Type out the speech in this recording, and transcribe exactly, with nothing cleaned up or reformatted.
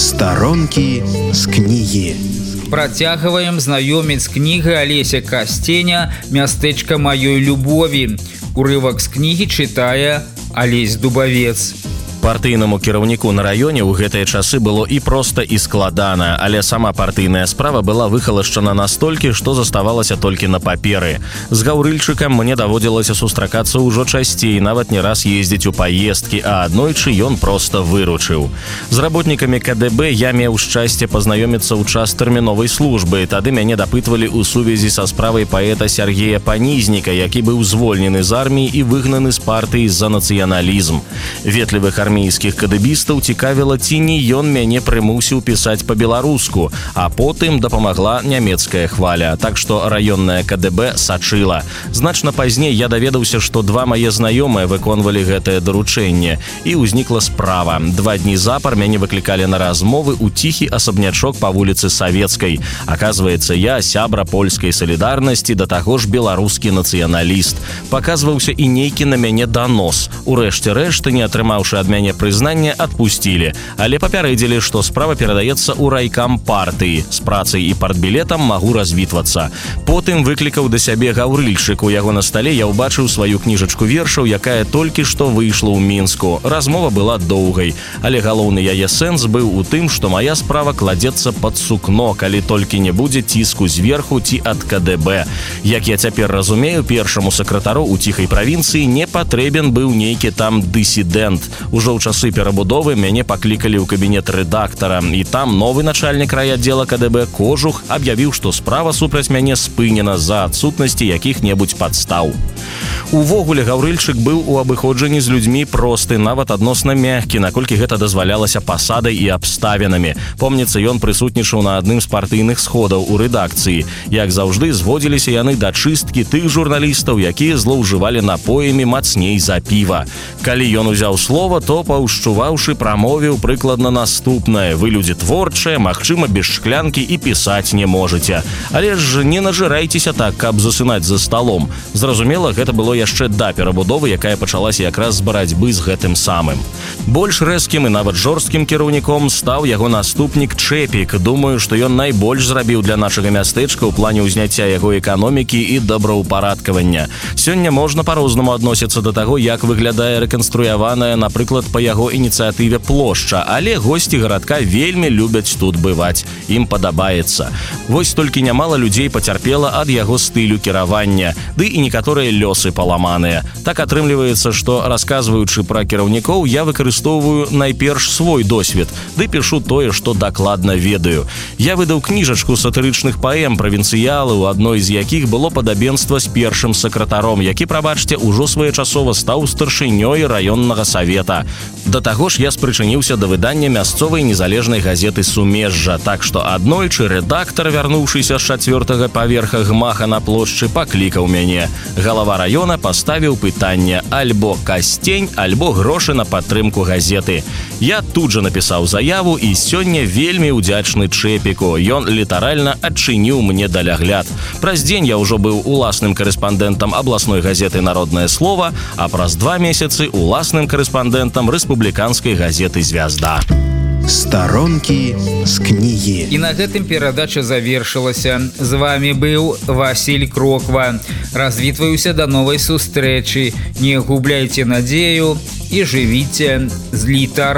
Старонкі з кнігі. Працягваем знаёміць з кнігай Алеся Касценя «Мястэчка маёй любові». Урывак з кнігі чытае Алесь Дубавец. Партыйнаму кіраўніку на раёне ў гэтыя часы было і проста, і складана, але сама партыйная справа была выхалашчана настолькі, што заставалася толькі на паперы. З Гаўрыльчыкам мне даводзілася сустракацца ўжо часцей, нават не раз ездзіць у паездкі, а аднойчы ён проста выручыў. З работнікамі ка дэ бэ я меў шчасце пазнаёміцца ў час тэрміновай службы. Тады мяне дапытвалі ў сувязі са справай паэта Сергея Панізніка, які быў звольнены з арміі і выгнаны з партыі за нацыяналізм. Ветлівых армійскіх кадэбістаў цікавіла, ці не ён мяне прымусіў пісаць па-беларуску, а потым дапамагла нямецкая хваля, так што раённая ка дэ бэ сачыла. Значна пазней я даведаўся, што два мае знаёмыя выконвалі гэтае даручэнне, і ўзнікла справа. Два дні запар мяне выклікалі на размовы ў ціхі асабнячок па вуліцы Савецкай. Аказваецца, я сябра польскай салідарнасці, да таго ж беларускі нацыяналіст. Паказваўся і нейкі на мяне данос. Урэшце рэшты, не атрымаўшы ад мяне прызнання, адпусцілі, але папярэдзілі, што справа перадаецца ў райкам партыі. З працай і партбілетам магу развітвацца. Потым выклікаў да сябе Гаўрыльчык. У яго на стале я ўбачыў сваю кніжачку вершаў, якая толькі што выйшла ў Мінску. Размова была доўгай, але галоўны яе сэнс быў у тым, што мая справа кладзецца пад сукно, калі толькі не будзе ціску зверху ці ад ка дэ бэ. Як я цяпер разумею, першаму сакратару ў ціхай правінцыі не патрэбен быў нейкі там дысідэнт. Ужо ў часы перабудовы мяне паклікалі ў кабінет рэдактара, і там новы начальнік райаддзела ка дэ бэ Кожух аб'явіў, што справа супраць мяне спынена за адсутнасці якіх-небудзь падстаў. Увогуле, Гаўрыльчык быў у абыходжанні з людзьмі просты, нават адносна мяккі, наколькі гэта дазвалялася пасадай і абставінамі. Помніцца, ён прысутнічаў на адным з партыйных сходаў у рэдакцыі. Як заўжды, зводзіліся яны да чысткі тых журналістаў, якія злоўжывалі напоямі мацней за піва. Калі ён узяў слова, то, паўшчуваўшы, прамовіў прыкладна наступнае: вы людзі творчыя, магчыма, без шклянкі і пісаць не можаце. Але ж не нажырайцеся так, каб засынаць за сталом. Зразумела, гэта было яшчэ да перабудовы, якая пачалася якраз з барацьбы з гэтым самым. Больш рэзкім і нават жорсткім кіраўніком стаў яго наступнік Чэпік. Думаю, што ён найбольш зрабіў для нашага мястэчка ў плане ўзняцця яго эканомікі і добраўпарадкавання. Сёння можна па-рознаму адносіцца да таго, як выглядае рэканструяваная, напрыклад, па яго ініцыятыве плошча, але госці гарадка вельмі любяць тут бываць. Ім падабаецца. Вось толькі нямала людзей пацярпела ад яго стылю кіравання, ды і некаторыя лёсы паламаныя. Так атрымліваецца, што, расказваючы пра кіраўнікоў, я выкарыстоўваю найперш свой досвед, ды пішу тое, што дакладна ведаю. Я выдаў кніжачку сатырычных паэм «Правінцыялы», у адной з якіх было падабенства з першым сакратаром, які, прабачце, ужо своечасова стаў старшынёй раённага савета. Да таго ж я спрычыніўся да выдання мясцовай незалежнай газеты «Сумежжа», так што аднойчы рэдактар, вярнуўшыся з чацвёртага паверха гмаха на плошчы, паклікаў мяне. Галава раёна паставіў пытанне: альбо Касцень, альбо грошы на падтрымку газеты. Я тут жа напісаў заяву і сёння вельмі ўдзячны Чэпіку. Ён літаральна адчыніў мне далягляд. Праз дзень я ўжо быў уласным карэспандэнтам абласной газеты «Народнае слово», а праз два месяцы уласным карэспандэнтам рэспубліканскай газеты «Звязда». Старонкі з кнігі. І на гэтым перадача завершылася. З вами быў Васіль Кроква. Развітваюся да новай сустрэчы. Не губляйце надзею і жывіце з літарай.